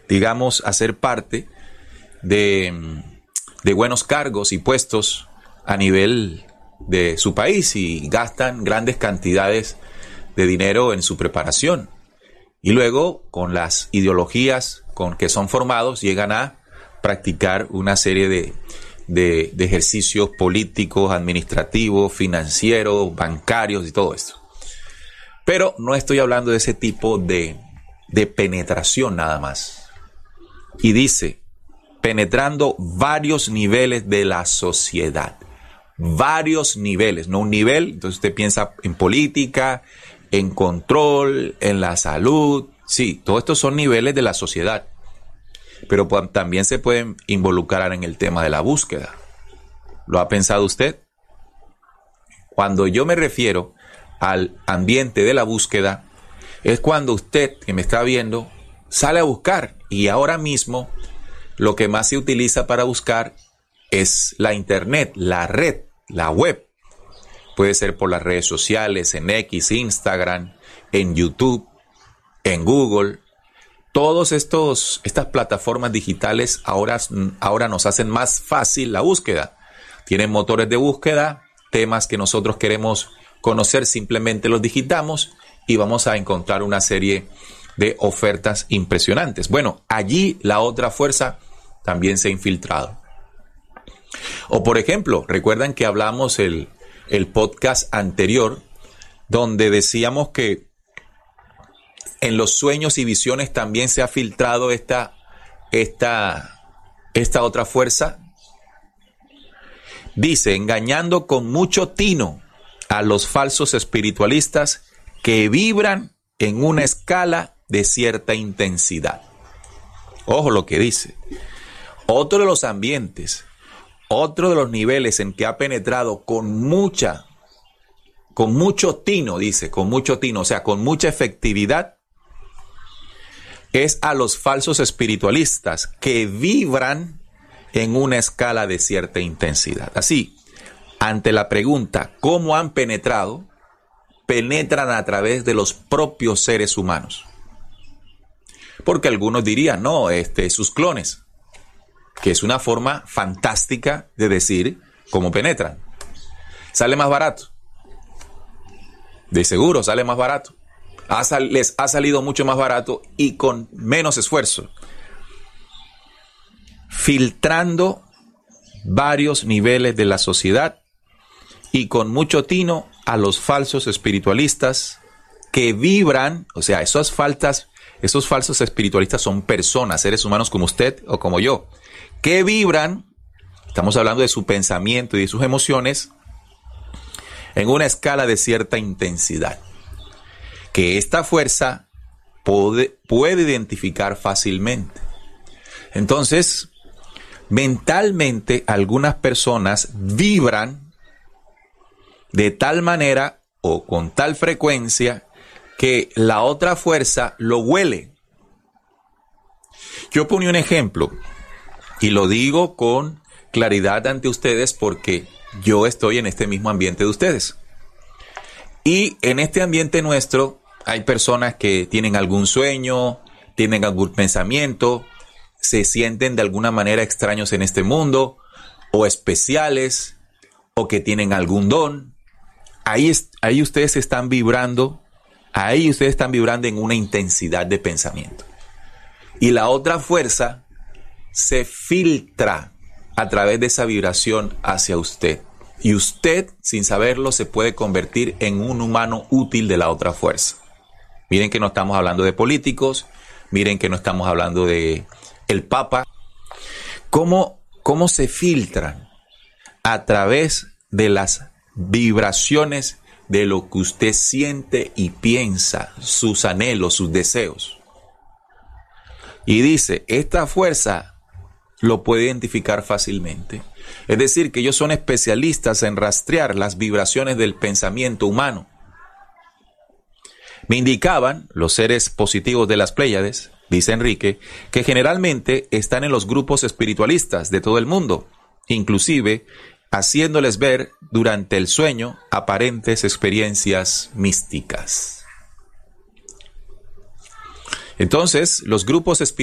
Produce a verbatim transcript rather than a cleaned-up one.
digamos, a ser parte de, de buenos cargos y puestos a nivel de su país y gastan grandes cantidades de dinero en su preparación. Y luego, con las ideologías con que son formados, llegan a practicar una serie de, de, de ejercicios políticos, administrativos, financieros, bancarios y todo esto. Pero no estoy hablando de ese tipo de, de penetración nada más. Y dice, penetrando varios niveles de la sociedad. Varios niveles, no un nivel. Entonces usted piensa en política, en control, en la salud. Sí, todos estos son niveles de la sociedad. Pero también se pueden involucrar en el tema de la búsqueda. ¿Lo ha pensado usted? Cuando yo me refiero al ambiente de la búsqueda, es cuando usted, que me está viendo, sale a buscar. Y ahora mismo, lo que más se utiliza para buscar es la internet, la red, la web. Puede ser por las redes sociales, en X, Instagram, en YouTube, en Google. Todos estos, estas plataformas digitales ahora, ahora nos hacen más fácil la búsqueda. Tienen motores de búsqueda, temas que nosotros queremos conocer, simplemente los digitamos y vamos a encontrar una serie de ofertas impresionantes. Bueno, allí la otra fuerza también se ha infiltrado. O por ejemplo, recuerdan que hablamos el, el podcast anterior donde decíamos que en los sueños y visiones también se ha filtrado esta, esta, esta otra fuerza. Dice, engañando con mucho tino a los falsos espiritualistas que vibran en una escala de cierta intensidad. Ojo lo que dice. Otro de los ambientes, otro de los niveles en que ha penetrado con mucha, con mucho tino, dice, con mucho tino, o sea, con mucha efectividad, es a los falsos espiritualistas que vibran en una escala de cierta intensidad. Así, ante la pregunta, ¿cómo han penetrado? Penetran a través de los propios seres humanos. Porque algunos dirían, no, este, sus clones, que es una forma fantástica de decir cómo penetran. Sale más barato. De seguro sale más barato. Ha sal- les ha salido mucho más barato y con menos esfuerzo. Filtrando varios niveles de la sociedad y con mucho tino a los falsos espiritualistas que vibran, o sea, esas faltas, esos falsos espiritualistas son personas, seres humanos como usted o como yo, que vibran, estamos hablando de su pensamiento y de sus emociones, en una escala de cierta intensidad, que esta fuerza puede, puede identificar fácilmente. Entonces, mentalmente algunas personas vibran de tal manera o con tal frecuencia que la otra fuerza lo huele. Yo ponía un ejemplo y lo digo con claridad ante ustedes porque yo estoy en este mismo ambiente de ustedes. Y en este ambiente nuestro hay personas que tienen algún sueño, tienen algún pensamiento, se sienten de alguna manera extraños en este mundo, o especiales, o que tienen algún don. Ahí, ahí ustedes están vibrando, ahí ustedes están vibrando en una intensidad de pensamiento. Y la otra fuerza se filtra a través de esa vibración hacia usted. Y usted, sin saberlo, se puede convertir en un humano útil de la otra fuerza. Miren que no estamos hablando de políticos, miren que no estamos hablando de el Papa. ¿Cómo, cómo se filtran? A través de las vibraciones de lo que usted siente y piensa, sus anhelos, sus deseos. Y dice, esta fuerza lo puede identificar fácilmente. Es decir, que ellos son especialistas en rastrear las vibraciones del pensamiento humano. Me indicaban los seres positivos de las Pléyades, dice Enrique, que generalmente están en los grupos espiritualistas de todo el mundo, inclusive haciéndoles ver durante el sueño aparentes experiencias místicas. Entonces, los grupos espiritualistas